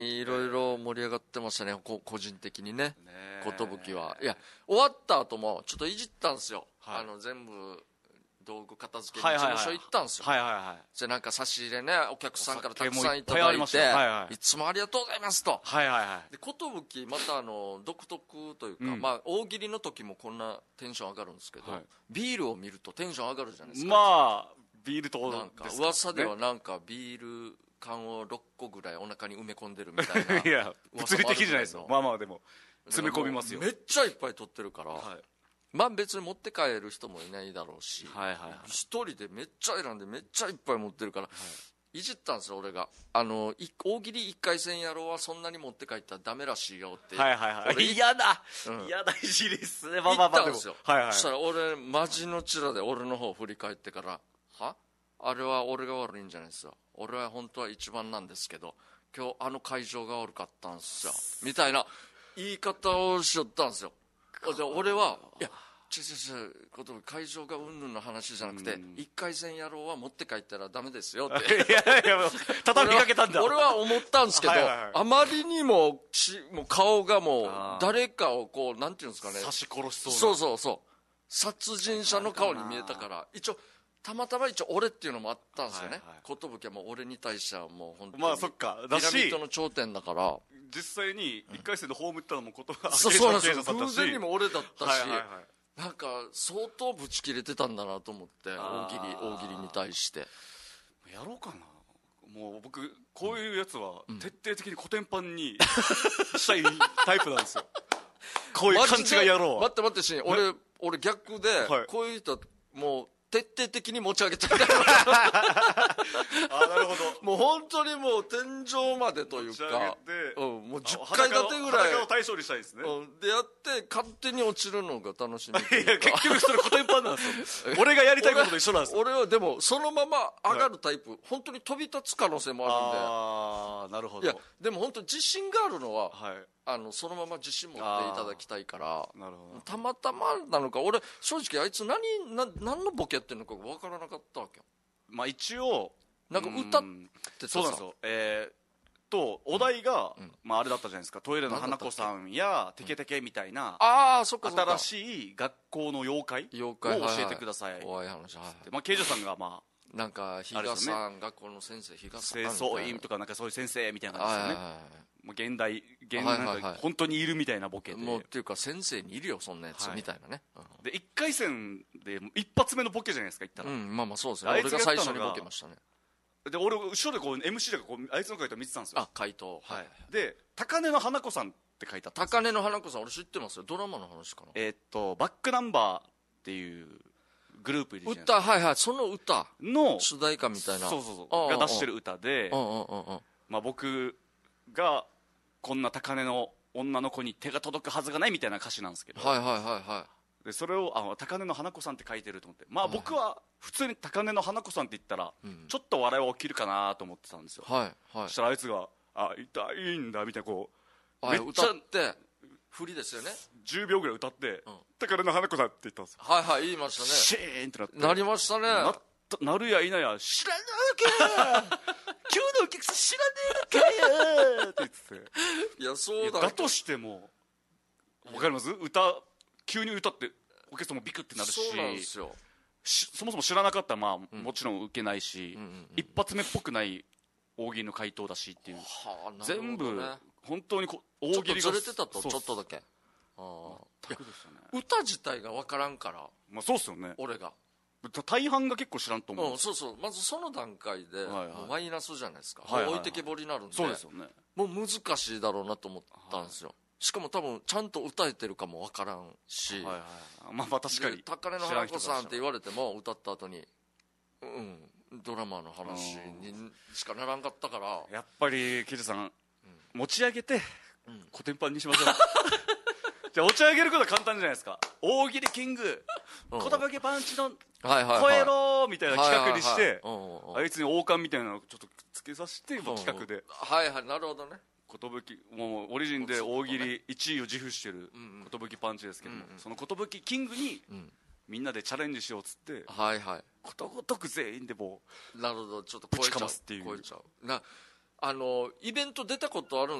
いろいろ盛り上がってましたね、個人的にね。 ね寿はいや終わった後もちょっといじったんですよ、 はい全部道具片付けに事務所行ったんですよ、 はいはいはい。 じゃあなんか差し入れねお客さんからたくお酒もさんいたいっぱいありましだいて、 たはいはいいつもありがとうございますと。 はいはいはい。 で寿また独特というか、 うんまあ大喜利の時もこんなテンション上がるんですけど、 はいビールを見るとテンション上がるじゃないですか。 まあビールとなんかです噂ではなんかビール缶を6個ぐらいお腹に埋め込んでるみたいないや物理的じゃないですよ。まあまあでも詰め込みますよ。 めっちゃいっぱい取ってるから、 はいまあ別に持って帰る人もいないだろうし、 はいはいはい。 一人でめっちゃ選んでめっちゃいっぱい持ってるから、いじったんですよ俺が。大喜利1回戦やろうはそんなに持って帰ったらダメらしいよって、 はいはいはい。 俺嫌だ、 うん嫌だいじりっすね。 言ったんですよ、 はいはい。 そしたら俺マジのチラで俺の方振り返ってから、はあれは俺が悪いんじゃないですよ、俺は本当は一番なんですけど今日会場が悪かったんですよみたいな言い方をしよったんですよ。で俺はいや会場がうんぬんの話じゃなくて、1回戦やろうは持って帰ったらダメですよっていやいやもう畳みかけたんだ。 俺は思ったんですけど、 はいはいはいあまりにももう顔がもうあー誰かをこうなんていうんですかね、 刺し殺しそうな。 そうそうそう殺人者の顔に見えたから、一応たまたま俺っていうのもあったんですよね、 はい寿はもう俺に対してはもう本当にまあそっかだしピラミッドの頂点だから、 実際に1回戦でホーム打ったのもことはそうなんですよ、 経営者さんだし偶然にも俺だったし、 はいはいはい。 なんか相当ブチ切れてたんだなと思って、大喜利に対してやろうかな。もう僕こういうやつは徹底的にコテンパンにしたいタイプなんですよ。こういう勘違いやろう。 待ってしん、俺逆で、 はいこういう人もう徹底的に持ち上げたいあ、なるほど。 もう本当にもう天井までという持ち上か、 げてもう10階建てぐらい裸を対象にしたいですね。 でやって勝手に落ちるのが楽しみといやいうか結局それコテンパンなんですよ。俺がやりたいことと一緒なんですよ。 俺はでもそのまま上がるタイプ、本当に飛び立つ可能性もああ、なるほど。 あるんで、いやでも本当に自信があるのは、 はい。 そのまま自信持っていただきたいから、 なるほど。 たまたまなのか、俺正直あいつ何のボケやってるのか分からなかったわけよ。 まあ一応なんか歌ってさ、 そうなんですよ。お題が、まああれだったじゃないですか。トイレの花子さんやテケテケみたいなああそっかそっか、 新しい学校の妖怪を教えてください。 怖い話、はい、 まあ刑事さんがまあなんか比嘉さん、学校の先生比嘉さん清掃員とかなんかそういう先生みたいな感じですよね。もう現代なんか本当にいるみたいなボケで、 もうっていうか先生にいるよそんなやつ、みたいなね、 で1回戦で一発目のボケじゃないですか言ったら、 まあまあそうですね、 あい俺が最つがやったのが初にボケましたね。 で俺後ろでこう MC でこうあいつの回答見てたんですよ。 回答、 はい、で高根の花子さんって書いてあったんですよ。 高根の花子さん俺知ってますよ、ドラマの話かな。 バックナンバーっていうグループいるじゃないですか。 歌、その歌の主題歌みたいな、 そうが出してる歌で、まあ僕がこんな高根の女の子に手が届くはずがないみたいな歌詞なんですけど、でそれを高根の花子さんって書いてると思って、まあ僕は普通に高根の花子さんって言ったら、ちょっと笑いは起きるかなと思ってたんですよ。そしたらあいつが「あ痛いんだ」みたいな、こうめっちゃ歌って振りですよね、 10秒ぐらい歌って「高根の花子さん」って言ったんですよ。 言いましたね。 シーンってなって、 なりましたね。 なるやいなや「知らねえのかよ今日のお客さん知らねえのかよ」って言ってて、 いやそうだだとしても分かります？急に歌ってお客さんもビクってなるし、 そうなんですよ。 そもそも知らなかったらまあもちろん受けないし、一発目っぽくない大喜利の回答だしっていう、全部本当に大喜利がちょっとずれてたと、ちょっとだけ歌自体が分からんから、 まあそうっすよね。 俺が大半が結構知らんと思う。 そうまずその段階でマイナスじゃないですか、 置いてけぼりになるんで、 そうですよね。 もう難しいだろうなと思ったんですよ。しかも多分ちゃんと歌えてるかも分からんし、 まあ確かに高根の花子さんって言われても歌った後にドラマの話にしかならんかったから、 やっぱりキジさん持ち上げてコテンパンにしましょう。じゃあ持ち上げることは簡単じゃないですか。大喜利キング寿パンチの超えろみたいな企画にして、あいつに王冠みたいなのをちょっとつけさせて企画で、 なるほどね。 寿もうオリジンで大喜利1位を自負してる寿パンチですけども、その寿キングにみんなでチャレンジしようっつって、ことごとく全員でもうなるほど、ちょっと超えちゃうっていう、 イベント出たことあるん